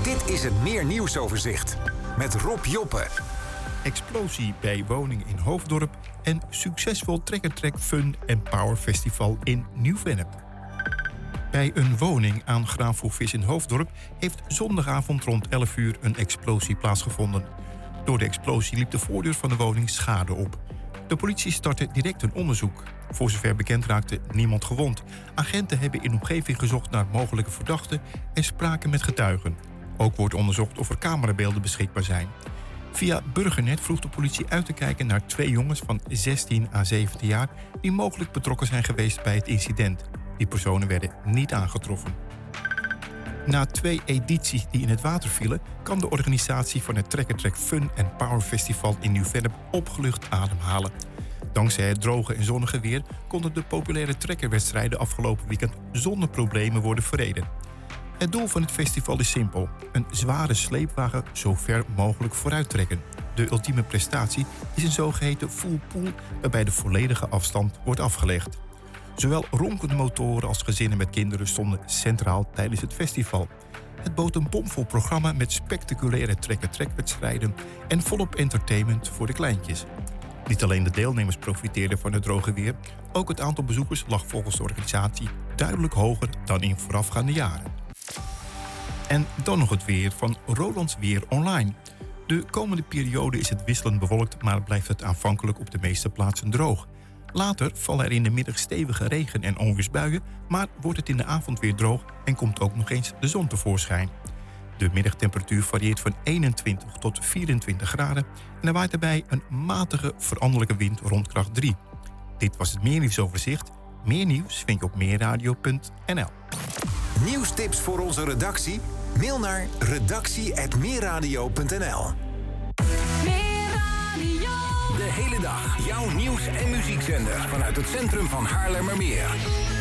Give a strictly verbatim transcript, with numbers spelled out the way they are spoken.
Dit is het Meer Nieuwsoverzicht met Rob Joppe. Explosie bij woning in Hoofddorp en succesvol Trekker-Trek Fun en Power Festival in Nieuw-Vennep. Bij een woning aan Graafhoefvis in Hoofddorp heeft zondagavond rond elf uur een explosie plaatsgevonden. Door de explosie liep de voordeur van de woning schade op. De politie startte direct een onderzoek. Voor zover bekend raakte niemand gewond. Agenten hebben in de omgeving gezocht naar mogelijke verdachten en spraken met getuigen. Ook wordt onderzocht of er camerabeelden beschikbaar zijn. Via Burgernet vroeg de politie uit te kijken naar twee jongens van zestien à zeventien jaar... die mogelijk betrokken zijn geweest bij het incident. Die personen werden niet aangetroffen. Na twee edities die in het water vielen... kan de organisatie van het Trekker-Trek Fun en Power Festival in Nieuw-Vennep opgelucht ademhalen. Dankzij het droge en zonnige weer konden de populaire trekkerwedstrijden afgelopen weekend zonder problemen worden verreden. Het doel van het festival is simpel: een zware sleepwagen zo ver mogelijk vooruit trekken. De ultieme prestatie is een zogeheten full pool waarbij de volledige afstand wordt afgelegd. Zowel ronkende motoren als gezinnen met kinderen stonden centraal tijdens het festival. Het bood een bomvol programma met spectaculaire trekker-trekwedstrijden en volop entertainment voor de kleintjes. Niet alleen de deelnemers profiteerden van het droge weer, ook het aantal bezoekers lag volgens de organisatie duidelijk hoger dan in voorafgaande jaren. En dan nog het weer van Rolands Weer Online. De komende periode is het wisselend bewolkt, maar blijft het aanvankelijk op de meeste plaatsen droog. Later vallen er in de middag stevige regen- en onweersbuien, maar wordt het in de avond weer droog en komt ook nog eens de zon tevoorschijn. De middagtemperatuur varieert van eenentwintig tot vierentwintig graden en er waait daarbij een matige veranderlijke wind rond kracht drie. Dit was het Meer Nieuwsoverzicht. Meer nieuws vind je op meerradio punt n l. Nieuwstips voor onze redactie? Mail naar redactie apenstaartje meerradio punt n l. De hele dag jouw nieuws- en muziekzender vanuit het centrum van Haarlemmermeer.